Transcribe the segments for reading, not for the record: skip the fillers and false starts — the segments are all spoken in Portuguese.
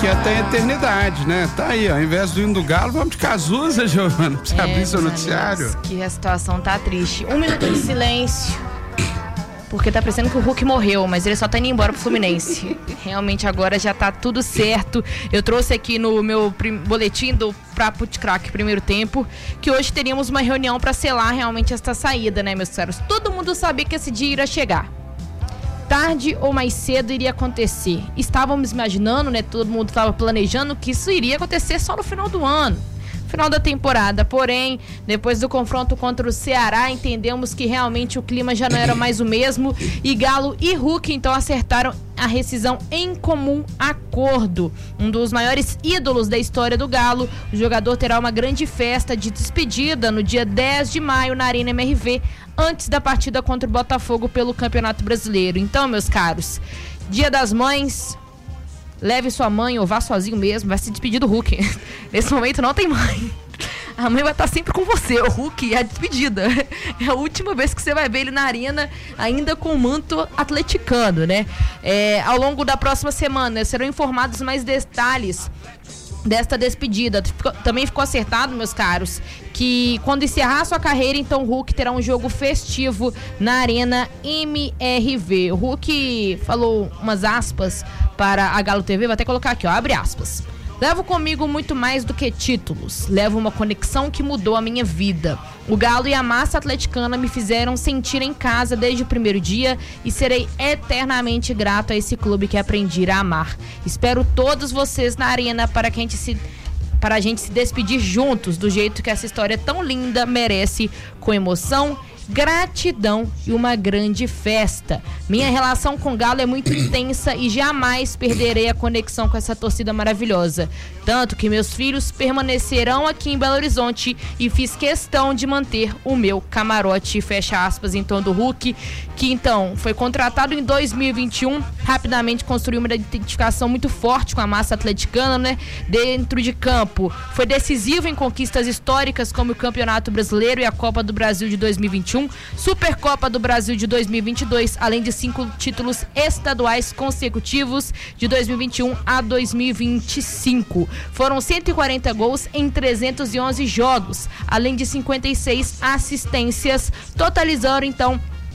daqui até a eternidade, né? Tá aí, ó, ao invés do hino do Galo, vamos de Cazuza, Giovana, pra você abrir seu noticiário. Amigos, que a situação tá triste. 1 minuto de silêncio, porque tá parecendo que o Hulk morreu, mas ele só tá indo embora pro Fluminense. Realmente agora já tá tudo certo. Eu trouxe aqui no meu boletim do Papo de Craque primeiro tempo, que hoje teríamos uma reunião pra selar realmente esta saída, né, meus caros? Todo mundo sabia que esse dia iria chegar. Tarde ou mais cedo iria acontecer. Estávamos imaginando, né? Todo mundo estava planejando que isso iria acontecer só no final do ano, final da temporada. Porém, depois do confronto contra o Ceará, entendemos que realmente o clima já não era mais o mesmo e Galo e Hulk então acertaram a rescisão em comum acordo. Um dos maiores ídolos da história do Galo, o jogador terá uma grande festa de despedida no dia 10 de maio na Arena MRV, antes da partida contra o Botafogo pelo Campeonato Brasileiro. Então, meus caros, Dia das Mães, leve sua mãe ou vá sozinho mesmo, vai se despedir do Hulk. Nesse momento não tem mãe. A mãe vai estar sempre com você, o Hulk é a despedida. É a última vez que você vai ver ele na arena, ainda com o manto atleticano, né? Ao longo da próxima semana serão informados mais detalhes desta despedida. Também ficou acertado, meus caros, que quando encerrar sua carreira, então o Hulk terá um jogo festivo na Arena MRV. O Hulk falou umas aspas para a Galo TV, vou até colocar aqui, ó, abre aspas. Levo comigo muito mais do que títulos. Levo uma conexão que mudou a minha vida. O Galo e a massa atleticana me fizeram sentir em casa desde o primeiro dia e serei eternamente grato a esse clube que aprendi a amar. Espero todos vocês na arena para a gente se despedir juntos do jeito que essa história tão linda merece, com emoção, gratidão e uma grande festa. Minha relação com o Galo é muito intensa e jamais perderei a conexão com essa torcida maravilhosa. Tanto que meus filhos permanecerão aqui em Belo Horizonte e fiz questão de manter o meu camarote, fecha aspas, então, do Hulk, que então foi contratado em 2021, rapidamente construiu uma identificação muito forte com a massa atleticana, né? Dentro de campo, foi decisivo em conquistas históricas como o Campeonato Brasileiro e a Copa do Brasil de 2021, Supercopa do Brasil de 2022, além de 5 títulos estaduais consecutivos de 2021 a 2025. Foram 140 gols em 311 jogos, além de 56 assistências, totalizando então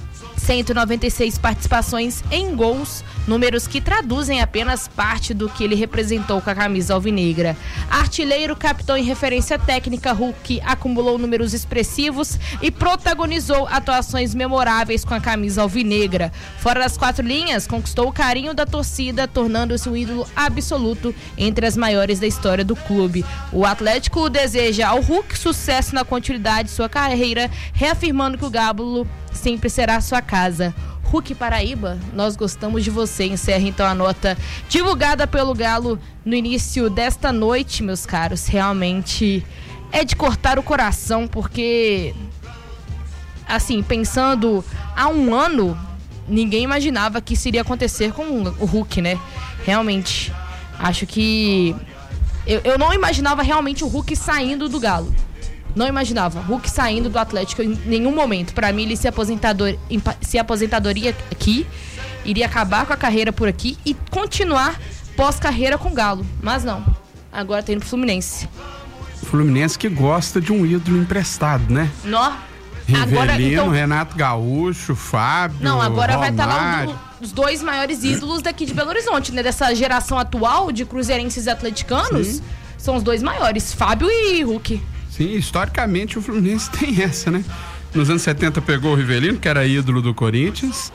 196 participações em gols, números que traduzem apenas parte do que ele representou com a camisa alvinegra. Artilheiro, capitão e referência técnica, Hulk acumulou números expressivos e protagonizou atuações memoráveis com a camisa alvinegra. Fora das 4 linhas, conquistou o carinho da torcida, tornando-se um ídolo absoluto entre as maiores da história do clube. O Atlético deseja ao Hulk sucesso na continuidade de sua carreira, reafirmando que o Galo sempre será sua casa. Hulk Paraíba, nós gostamos de você. Encerra então a nota divulgada pelo Galo no início desta noite, meus caros. Realmente é de cortar o coração, porque, assim, pensando há um ano, ninguém imaginava que isso iria acontecer com o Hulk, né? Realmente, acho que eu não imaginava realmente o Hulk saindo do Galo. Não imaginava. Hulk saindo do Atlético em nenhum momento. Pra mim, ele se aposentadoria aqui, iria acabar com a carreira por aqui e continuar pós-carreira com o Galo. Mas não. Agora tá indo pro Fluminense. Fluminense que gosta de um ídolo emprestado, né? Nó. Rivelino, agora, então, Renato Gaúcho, Fábio, não, agora Romário. Vai estar lá os 2 maiores ídolos daqui de Belo Horizonte, né? Dessa geração atual de cruzeirenses e atleticanos. Sim. São os 2 maiores, Fábio e Hulk. Sim, historicamente o Fluminense tem essa, né? Nos anos 70 pegou o Rivelino, que era ídolo do Corinthians.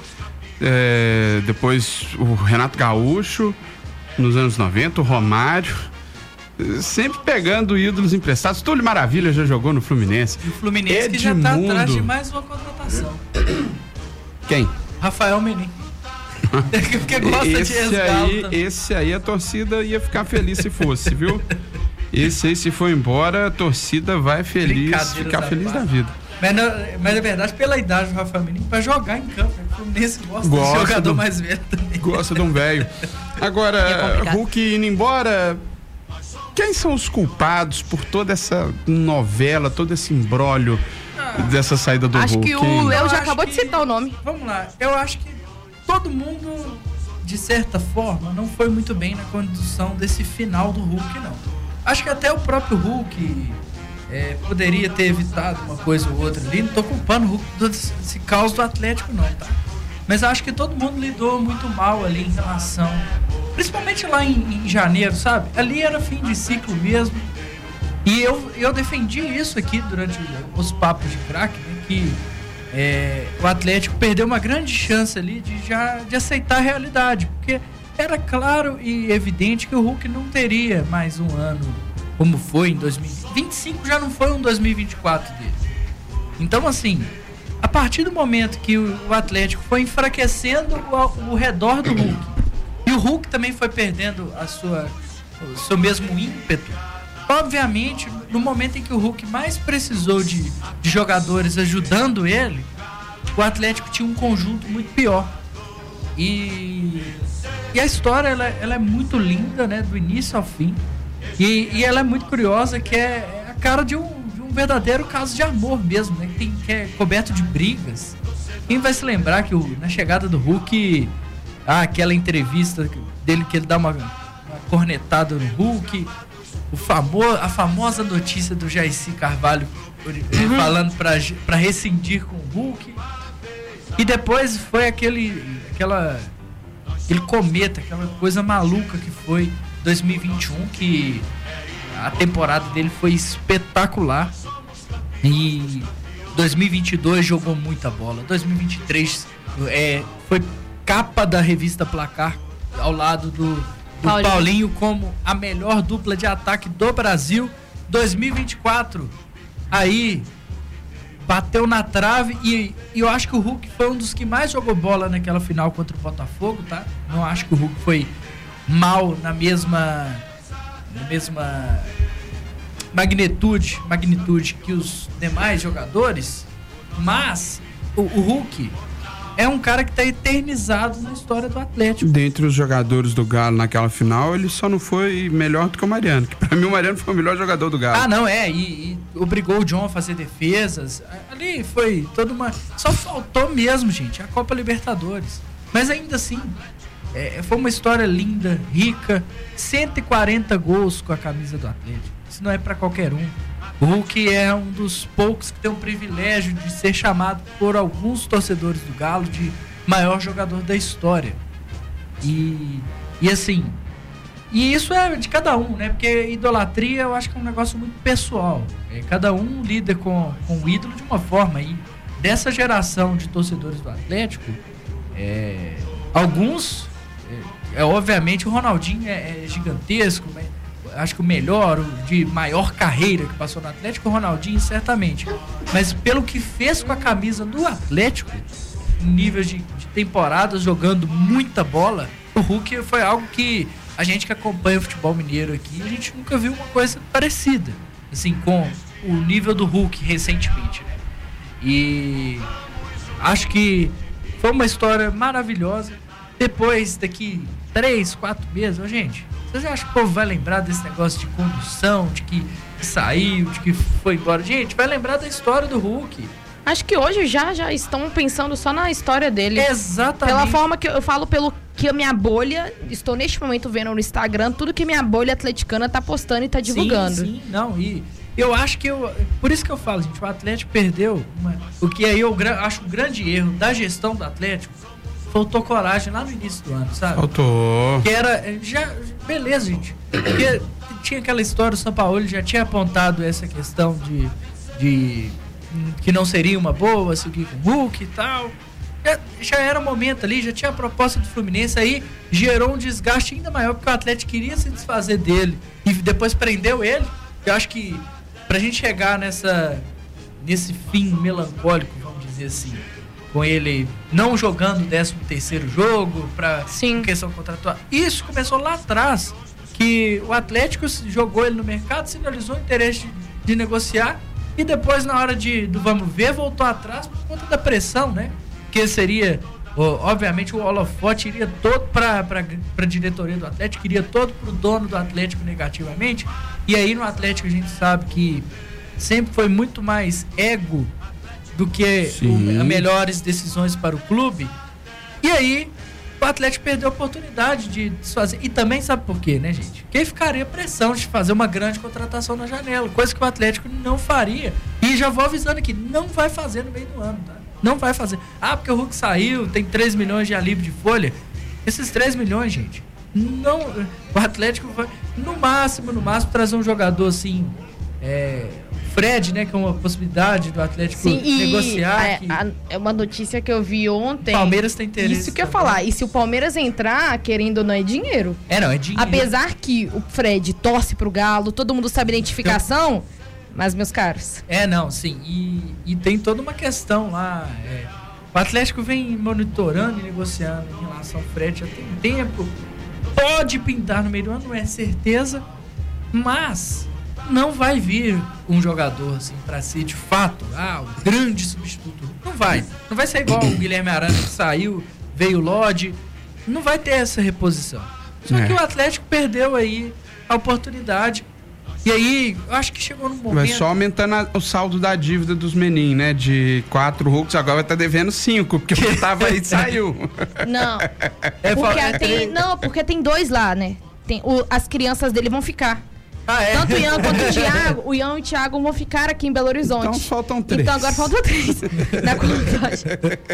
Depois o Renato Gaúcho. Nos anos 90, o Romário. Sempre pegando ídolos emprestados. Túlio Maravilha já jogou no Fluminense. E o Fluminense que já tá atrás de mais uma contratação. Quem? Rafael Menin. Porque gosta de resgalo. Esse aí a torcida ia ficar feliz se fosse, viu? Esse aí, se for embora, a torcida vai ficar feliz da vida. Mas na verdade, pela idade do Rafael Menin, pra jogar em campo, o Fluminense gosta de jogador mais velho também. Gosta de um velho. Agora, Hulk indo embora, quem são os culpados por toda essa novela, todo esse imbróglio dessa saída do Hulk? Acho que o Léo já acabou de citar o nome. Vamos lá, eu acho que todo mundo de certa forma, não foi muito bem na condução desse final do Hulk, não. Acho que até o próprio Hulk poderia ter evitado uma coisa ou outra ali. Não tô culpando o Hulk desse caos do Atlético, não, tá? Mas acho que todo mundo lidou muito mal ali em relação... Principalmente lá em janeiro, sabe? Ali era fim de ciclo mesmo. E eu defendi isso aqui durante os papos de craque, né, que o Atlético perdeu uma grande chance ali de aceitar a realidade, porque era claro e evidente que o Hulk não teria mais um ano como foi em 2025, já não foi um 2024 dele. Então, assim, a partir do momento que o Atlético foi enfraquecendo o redor do Hulk, e o Hulk também foi perdendo o seu mesmo ímpeto, obviamente, no momento em que o Hulk mais precisou de jogadores ajudando ele, o Atlético tinha um conjunto muito pior. E a história, ela é muito linda, né? Do início ao fim. E ela é muito curiosa, que é a cara de um verdadeiro caso de amor mesmo, né? Que é coberto de brigas. Quem vai se lembrar que na chegada do Hulk, aquela entrevista dele que ele dá uma cornetada no Hulk... A famosa notícia do Jaircy Carvalho falando pra rescindir com o Hulk. E depois foi aquele cometa, aquela coisa maluca que foi 2021, que a temporada dele foi espetacular. E 2022 jogou muita bola. 2023 foi capa da revista Placar ao lado do Paulinho como a melhor dupla de ataque do Brasil. 2024 aí bateu na trave e eu acho que o Hulk foi um dos que mais jogou bola naquela final contra o Botafogo, tá? Não acho que o Hulk foi mal na mesma magnitude que os demais jogadores, mas o Hulk é um cara que tá eternizado na história do Atlético. Dentre os jogadores do Galo naquela final, ele só não foi melhor do que o Mariano, que pra mim o Mariano foi o melhor jogador do Galo. Não, e obrigou o John a fazer defesas. Ali foi toda uma... Só faltou mesmo, gente, a Copa Libertadores. Mas ainda assim, foi uma história linda, rica, 140 gols com a camisa do Atlético. Isso não é pra qualquer um. O Hulk é um dos poucos que tem o privilégio de ser chamado por alguns torcedores do Galo de maior jogador da história. E assim, e isso é de cada um, né? Porque idolatria eu acho que é um negócio muito pessoal. Cada um lida com o ídolo de uma forma. E dessa geração de torcedores do Atlético, alguns, obviamente o Ronaldinho é gigantesco, mas acho que o melhor, o de maior carreira que passou no Atlético, o Ronaldinho, certamente. Mas pelo que fez com a camisa do Atlético, em nível de temporadas, jogando muita bola, o Hulk foi algo que a gente que acompanha o futebol mineiro aqui, a gente nunca viu uma coisa parecida, assim, com o nível do Hulk recentemente, né? E acho que foi uma história maravilhosa. Depois, daqui 3, 4 meses, gente... Vocês acham que o povo vai lembrar desse negócio de condução, de que saiu, de que foi embora? Gente, vai lembrar da história do Hulk. Acho que hoje já estão pensando só na história dele. Exatamente. Pela forma que eu falo, pelo que a minha bolha, estou neste momento vendo no Instagram, tudo que minha bolha atleticana tá postando e tá divulgando. Sim, não, e eu acho que por isso que eu falo, gente, o Atlético perdeu, o que aí eu acho um grande erro da gestão do Atlético. Faltou coragem lá no início do ano, sabe? Faltou. Que era... Beleza, gente. Porque tinha aquela história, o São Paulo já tinha apontado essa questão de que não seria uma boa seguir com o Hulk e tal. Já era o momento ali, já tinha a proposta do Fluminense, aí gerou um desgaste ainda maior, porque o Atlético queria se desfazer dele e depois prendeu ele. Eu acho que pra gente chegar nesse fim melancólico, vamos dizer assim, com ele não jogando o 13º jogo para questão contratual. Isso começou lá atrás, que o Atlético jogou ele no mercado, sinalizou o interesse de negociar e depois na hora do vamos ver, voltou atrás por conta da pressão, né? Que seria, obviamente, o holofote iria todo para a diretoria do Atlético, iria todo para o dono do Atlético negativamente. E aí no Atlético a gente sabe que sempre foi muito mais ego do que melhores decisões para o clube. E aí o Atlético perdeu a oportunidade de desfazer. E também sabe por quê, né, gente? Porque ficaria pressão de fazer uma grande contratação na janela, coisa que o Atlético não faria. E já vou avisando aqui, não vai fazer no meio do ano, tá? Não vai fazer. Ah, porque o Hulk saiu, tem 3 milhões de alívio de folha. Esses 3 milhões, gente, não, o Atlético vai, no máximo, trazer um jogador assim, Fred, né, que é uma possibilidade do Atlético negociar. É uma notícia que eu vi ontem. O Palmeiras tem interesse. Isso que eu ia falar. E se o Palmeiras entrar, querendo ou não, é dinheiro. É dinheiro. Apesar que o Fred torce pro Galo, todo mundo sabe a identificação, mas, meus caros. Sim. E tem toda uma questão lá. O Atlético vem monitorando e negociando em relação ao Fred já tem tempo. Pode pintar no meio do ano, não é certeza, mas não vai vir um jogador assim para ser de fato o grande substituto. Não vai ser igual o Guilherme Arana que saiu, veio o Lodge. Não vai ter essa reposição. Só que o Atlético perdeu aí a oportunidade. E aí, eu acho que chegou num momento... Vai só aumentando o saldo da dívida dos meninos, né? De 4 Hulks, agora vai estar devendo 5, porque o que tava aí saiu. Não. Porque tem 2 lá, né? As crianças dele vão ficar. Tanto o Ian quanto o Thiago. O Ian e o Thiago vão ficar aqui em Belo Horizonte. Então faltam 3. Então agora faltam 3 na contagem.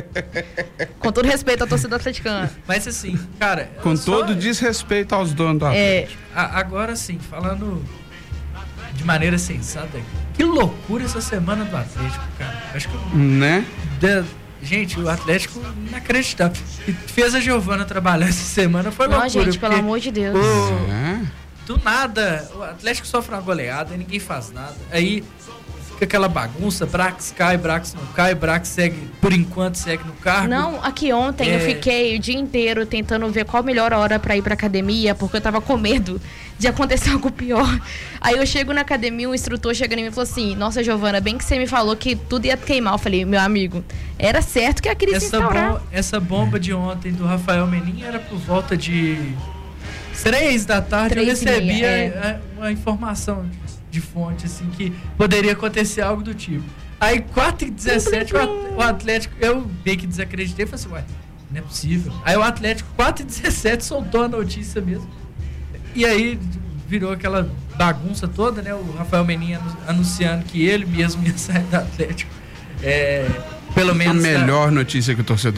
Com todo respeito à torcida atleticana. Mas assim, cara... Com todo desrespeito aos donos do Atlético. Agora sim, falando... de maneira sensata. Que loucura essa semana do Atlético, cara. Acho que... Né? Gente, o Atlético inacreditável. E fez a Giovana trabalhar essa semana, foi loucura. Não, gente, pelo amor de Deus. Do nada, o Atlético sofre uma goleada e ninguém faz nada. Aí fica aquela bagunça, Brax cai, Brax não cai, Brax segue, por enquanto segue no cargo. Não, aqui ontem eu fiquei o dia inteiro tentando ver qual a melhor hora pra ir pra academia, porque eu tava com medo de acontecer algo pior. Aí eu chego na academia, o instrutor chega em mim e falou assim: nossa, Giovana, bem que você me falou que tudo ia queimar. Eu falei: meu amigo, era certo que a crise ia instaurar. Essa bomba de ontem do Rafael Menin era por volta de 3 da tarde. 3 eu recebi uma informação de fonte, assim, que poderia acontecer algo do tipo. Aí 4h17 o Atlético, eu meio que desacreditei, falei assim: ué, não é possível. Aí o Atlético 4h17 soltou a notícia mesmo. E aí virou aquela bagunça toda, né? O Rafael Menin anunciando que ele mesmo ia sair do Atlético. Pelo menos a melhor notícia que o torcedor